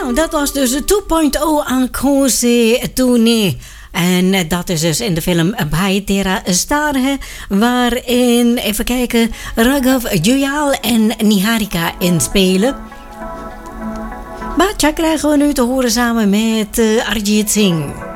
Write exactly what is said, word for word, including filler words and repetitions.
Nou, dat was dus de twee punt nul Encore se tourné. En dat is dus in de film Bhai Tera Star, waarin, even kijken, Raghav Juyal en Niharika inspelen. Bacha krijgen we nu te horen samen met uh, Arjit Singh.